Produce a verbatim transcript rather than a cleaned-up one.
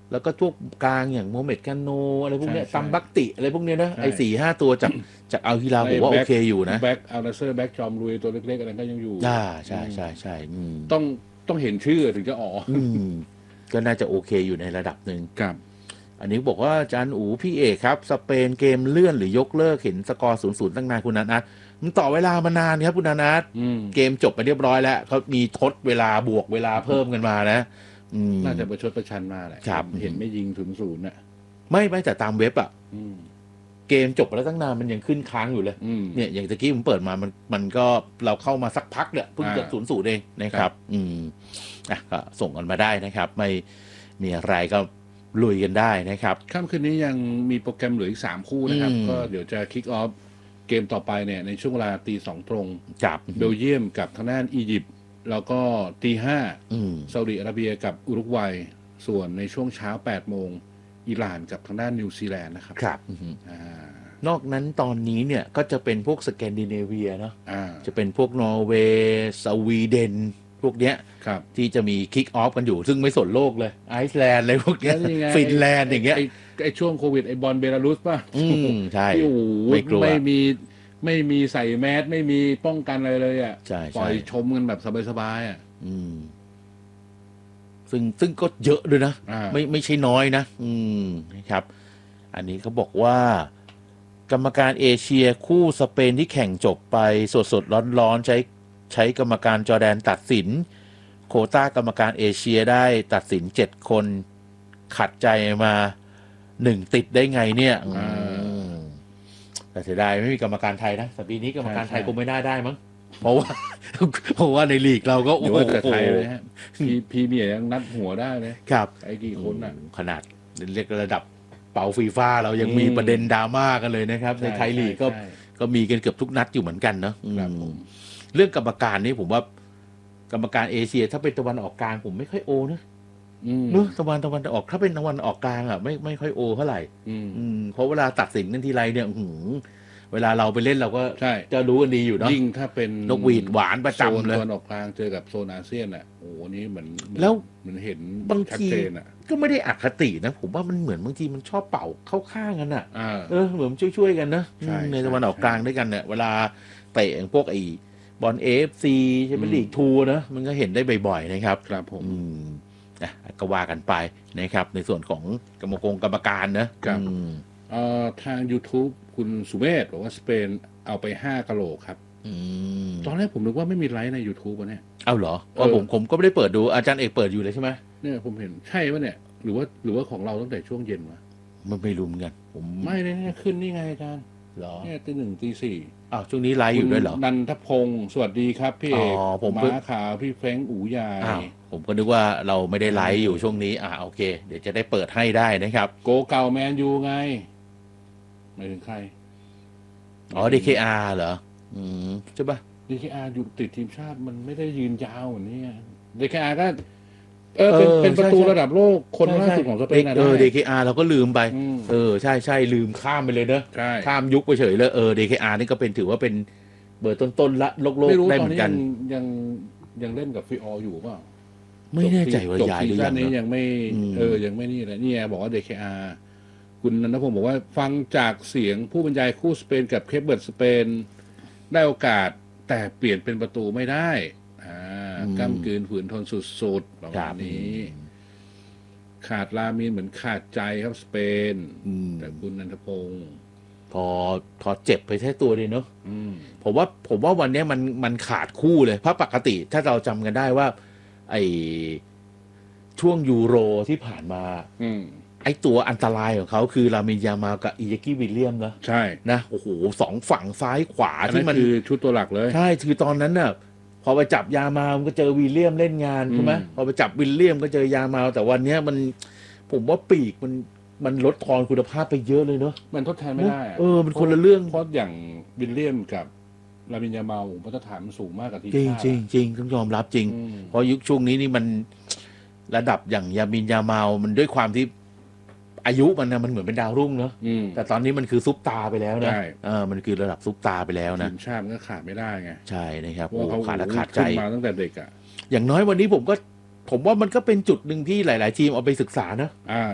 แล้วก็พวกกลางอย่างโมเมดกาโนอะไรพวกเนี้ยใช่ซัมบักติอะไรพวกเนี้ยนะใช่ไอ้สี่ห้าตัวจากจากอัลฮิลาลผมว่าโอเคอยู่นะแบ็กอัลนาเซอร์แบ็กจอมลุยตัวเล็กๆอะไรก็ยังอยู่อ่าใช่ใช่ใช่อืมต้องต้องเห็นชื่อถึงจะอ๋ออืมก็น่าจะโอเคอยู่ในระดับหนึ่งครับอันนี้บอกว่าอาจารย์อูพี่เอกครับสเปนเกมเลื่อนหรือยกเลิกเห็นสกอร์ศูนย์ศูนย์ตั้งนานคุณนัทนะมันต่อเวลามานานครับคุณนัทอืมเกมจบไปเรียบร้อยแล้วเขามีทดเวลาบวกเวลาเพิ่มกันมานะอืมน่าจะประชดประชันมาแหละครับเห็นไม่ยิงถึงศูนย์น่ะไม่ไม่แต่ตามเว็บอะอืมเกมจบไปแล้วตั้งนานมันยังขึ้นค้างอยู่เลยอืมเนี่ยอย่างตะกี้ผมเปิดมามันมันก็เราเข้ามาสักพักเนี่ยเพิ่งเกือบอ่าศูนย์ศูนย์เองนะคครัรับบอืมอ่ะก็ส่งกันมาได้นะครับ ไม่มีอะไรก็ลุยกันได้นะครับค่ำคืนนี้ยังมีโปรแกรมเหลืออีกสามคู่นะครับอืมก็เดี๋ยวจะคิกออฟเกมต่อไปเนี่ยในช่วงเวลาตีสองตรงจับเบลเยียมกับทางด้านอียิปต์แล้วก็ตีห้าอืมซาอุดิอาระเบียกับอุรุกวัย ส่วนในช่วงเช้าแปดโมงอิหร่านกับทางด้านนิวซีแลนด์นะครับครับอือฮึอ่านอกนั้นตอนนี้เนี่ยก็จะเป็นพวกสแกนดิเนเวียเนาะอ่าจะเป็นพวกนอร์เวย์สวีเดนพวกเนี้ยครับที่จะมีคิกออฟกันอยู่ ซึ่งไม่สนโลกเลยไอซ์แลนด์อะไรพวกเนี้ยแล้วยังไงฟินแลนด์อย่างเงี้ยไไอช่วงโควิดไอบอลเบลารุสป่ะอืมใช่ที่โอ้โหไม่กลัวไม่มีไม่มีใส่แมสไม่มีป้องกันอะไรเลยอ่ะใช่ใช่ปล่อยชมกันแบบสบายๆอ่ะอืมซึ่งซึ่งก็เยอะด้วยนะอ่าไม่ไม่ใช่น้อยนะ อืมนะครับ อันนี้เขาบอกว่า กรรมการเอเชียคู่สเปนที่แข่งจบไปสดสดร้อนร้อนๆใช้ใช้กรรมการจอร์แดนตัดสิน โควต้ากรรมการเอเชียได้ตัดสินเจ็ดคน ขัดใจมาหนึ่งติดได้ไงเนี่ยอืมแต่เสียดายไม่มีกรรมการไทยนะแต่ปีนี้กรรมการไทยคงไม่น่าได้มั้งเพราะว่า เพราะว่าในลีกเราก็เดี๋โอ้ยวโหว่าแต่ไทยเลยฮะพีพีเมียร์ยังนัดหัวได้เลยครับไอ้กี่คนอ่ะขนาดเรียกระดับเป่าฟีฟ่าเรายังมีอืมประเด็นดราม่ากันเลยนะครับ ในไทยลีกก็ใช่ก็มีกันเกือบทุกนัดอยู่เหมือนกันเนาะอืมครับผมเรื่องกรรมการนี่ผมว่า กรรมการเอเชีย ถ้าเป็นตะวันออกกลางผมไม่ค่อยโอนะอืมเนอะตะวันตะวันออกถ้าเป็นตะวันออกกลางอ่ะไม่ไม่ค่อยโอเท่าไหร่อืมอืมเพราะเวลาตัดสินกันทีไรเนี่ยอื้อหือเวลาเราไปเล่นเราก็ใช่จะรู้กันดีอยู่เนาะยิ่งถ้าเป็นนกหวีดหวานประจำเลยโซนตะวันออกกลางเจอกับโซนอาเซียนอ่ะโอ้โหนี่เหมือนแล้วเหมือนเห็นบางชัดทีเจนอ่ะก็ไม่ได้อคตินะ ผมว่ามันเหมือนบางทีมันชอบเป่าเข้าข้างกันอ่ะอ่าเออเหมือนช่วยๆกันนะใช่อืมในใช่ตะวันออกใช่กลางด้วยกันเนี่ยเวลาเตะอย่างพวกไอ้บอลเอฟซีใช่ไหมอืมลีกทูนะมันก็เห็นได้บ่อยๆนะครับครับผมอืมอ่ะก็ว่ากันไปนะครับ ในส่วนของกรรมกรกรรมการนะครับ อืมเอ่อทาง YouTube คุณสุเมธบอกว่าสเปนเอาไปห้ากะโหลกครับอืมตอนแรกผมนึกว่าไม่มีไลฟ์ใน YouTube อ่ะเนี่ยเอาเหรอเออเออผมผมก็ไม่ได้เปิดดูอาจารย์เอกเปิดอยู่เลยใช่ไหมเนี่ยผมเห็นใช่ปะเนี่ย หรือว่าหรือว่าของเราตั้งแต่ช่วงเย็นวะมันไม่รู้เหมือนกันผมไม่เลยเนี่ยขึ้นนี่ไงอาจารย์เหรอเนี่ยตีหนึ่งตีสี่อ้าวช่วงนี้ไลฟ์อยู่ด้วยเหรอคุณนันทพงศ์สวัสดีครับพี่เอกอ๋อผมม้าขาวพี่เฟรงค์อูยายอ้าวผมก็นึกว่าเราไม่ได้ไลฟ์อยู่ช่วงนี้อ่าโอเค เดี๋ยวจะได้เปิดให้ได้นะครับโกเก่าแมนยูไงหมายถึงใครอ๋อ ดี เค อาร์ เหรอ อืมใช่ปะดีเคอาร์อยู่ติดทีมชาติมันไม่ได้ยืนยาวเหมือนนี้ดีเคอาร์ก็ เออเป็นเออเป็นประตูใช่ใช่ระดับโลกคนล่าสุดของสเปนนะเออได้ดี เค อาร์ เราก็ลืมไปอืมเออ ใช่ใช่ลืมข้ามไปเลยเนอะใช่ข้ามยุคไปเฉยเลย เออ ดี เค อาร์ นี่ก็เป็นถือว่าเป็นเบอร์ต้นๆละโลกโลกไม่รู้ได้ตเหอนมือนี้นกัยันงยังยังเล่นกับฟิอออยู่เปล่าไม่แน่ใจว่าจบย้ายซีหรือซั่ยันงนี้เนอะยังไม่อืมเออยังไม่นี่แหละนี่ไงบอกว่า ดี เค อาร์ คุณนันทพงศ์บอกว่าฟังจากเสียงผู้บรรยายคู่สเปนกับเคปเบิร์ดสเปนได้โอกาสแต่เปลี่ยนเป็นประตูไม่ได้อ่าอืมก้ำกืนฝืนทนสุดๆประคมารัณบนี้ ขาดลามีนเหมือนขาดใจครับสเปนอืมแต่คุณนันทพงศ์พอพอเจ็บไปแค่ตัวเดียวเนอะอืมผมว่าผมว่าวันเนี้ยมันมันขาดคู่เลย เพราะปกติถ้าเราจำกันได้ว่า ไอช่วงยูโรที่ผ่านมาอืมไอตัวอันตรายของเขาคือลามินยามาลกับอิยากิวิลเลียมนะใช่นะโอ้โหสองฝั่งซ้ายขวาอันนั้ที่นมันคือชุดตัวหลักเลยใช่คือตอนนั้นน่ะ พอไปจับยามาลมันก็เจอวิลเลียมเล่นงานใช่ไหมอืมพอไปจับวิลเลียมก็เจอยามาลแต่วันเนี้ยมัน ผมว่าปีกมันมันลดทอนคุณภาพไปเยอะเลยเนอะมันทดแทนไม่ได้ะเออมันคนละเรื่องเพราะอย่างวิลเลียมกับลามินยามาลมาตรฐานมันสูงมากกับทีมจริงชาติจริงจริงต้องยอมรับจริงอืมเพราะยุคช่วงนี้นี่มันระดับอย่างยามินยามาลมันด้วยความที่อายุมันนะมันเหมือนเป็นดาวรุ่งเนอะอืมแต่ตอนนี้มันคือซุปตาไปแล้วนะใช่เออมันคือระดับซุปตาไปแล้วทีนะมชาติมันก็ขาดไม่ได้ไงใช่นะครับเพราะโอ้ว่าเขาขาดและขาดใจขึ้นมาตั้งแต่เด็กอ่ะอย่างน้อยวันนี้ผมก็ ผมว่ามันก็เป็นจุดหนึ่งที่หลาย ๆ ทีมเอาไปศึกษานะอ่า